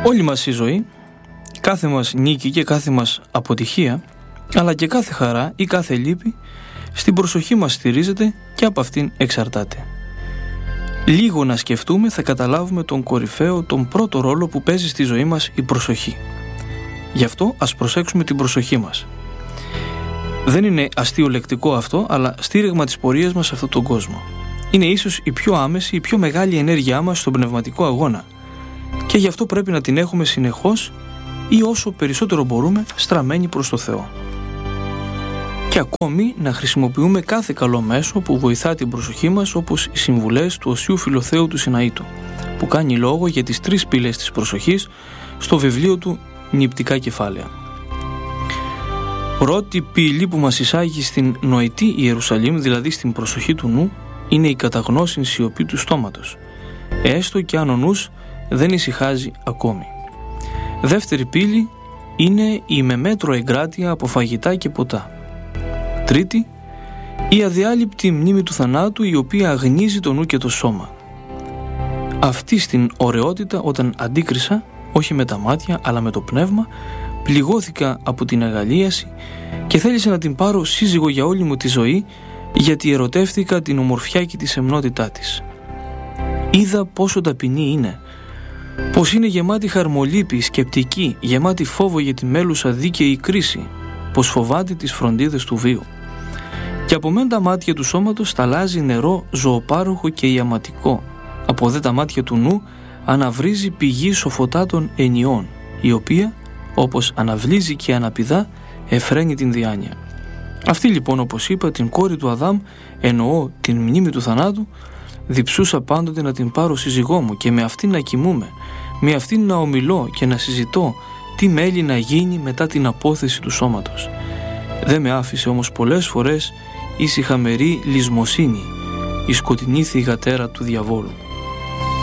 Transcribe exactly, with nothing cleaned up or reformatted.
Όλη μας η ζωή, κάθε μας νίκη και κάθε μας αποτυχία, αλλά και κάθε χαρά ή κάθε λύπη, στην προσοχή μας στηρίζεται και από αυτήν εξαρτάται. Λίγο να σκεφτούμε θα καταλάβουμε τον κορυφαίο, τον πρώτο ρόλο που παίζει στη ζωή μας η προσοχή. Γι' αυτό ας προσέξουμε την προσοχή μας. Δεν είναι αστείο λεκτικό αυτό, αλλά στήριγμα της πορείας μας σε αυτόν τον κόσμο. Είναι ίσως η πιο άμεση, η πιο μεγάλη ενέργειά μας στον πνευματικό αγώνα. Και γι' αυτό πρέπει να την έχουμε συνεχώς ή όσο περισσότερο μπορούμε στραμμένη προς το Θεό. Και ακόμη να χρησιμοποιούμε κάθε καλό μέσο που βοηθά την προσοχή μας, όπως οι συμβουλές του Οσίου Φιλοθέου του Συναΐτου, που κάνει λόγο για τις τρεις πύλες της προσοχής στο βιβλίο του Νηπτικά Κεφάλαια. Πρώτη πύλη που μας εισάγει στην νοητή Ιερουσαλήμ, δηλαδή στην προσοχή του νου, είναι η καταγνώσιν σιωπή του στόματος, έστω και αν ο νους δεν ησυχάζει ακόμη. Δεύτερη πύλη είναι η με μέτρο εγκράτεια από φαγητά και ποτά. Τρίτη, η αδιάλειπτη μνήμη του θανάτου, η οποία αγνίζει το νου και το σώμα. Αυτή στην ωραιότητα όταν αντίκρισα, όχι με τα μάτια αλλά με το πνεύμα, πληγώθηκα από την αγαλίαση και θέλησα να την πάρω σύζυγο για όλη μου τη ζωή, γιατί ερωτεύτηκα την ομορφιά και τη σεμνότητά της. Είδα πόσο ταπεινή είναι, πως είναι γεμάτη χαρμολύπη, σκεπτική, γεμάτη φόβο για τη μέλουσα δίκαιη κρίση, πως φοβάται τις φροντίδες του βίου. Και από μεν τα μάτια του σώματος σταλάζει νερό ζωοπάροχο και ιαματικό, από δε τα μάτια του νου αναβρίζει πηγή σοφοτάτων ενιών, η οποία, όπως αναβλύζει και αναπηδά, εφραίνει την διάνοια. Αυτή λοιπόν, όπως είπα, την κόρη του Αδάμ, εννοώ την μνήμη του θανάτου, διψούσα πάντοτε να την πάρω σύζυγό μου και με αυτήν να κοιμούμε, με αυτήν να ομιλώ και να συζητώ τι μέλη να γίνει μετά την απόθεση του σώματος. Δεν με άφησε όμως πολλές φορές η σιχαμερή λησμοσύνη, η σκοτεινή θυγατέρα του διαβόλου.